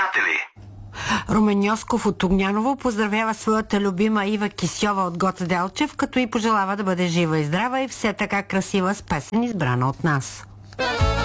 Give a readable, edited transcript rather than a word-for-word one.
приятели! Румен Йосков от Огняново поздравява своята любима Ива Кисьова от Гоце Делчев, като и пожелава да бъде жива и здрава и все така красива с песен, избрана от нас.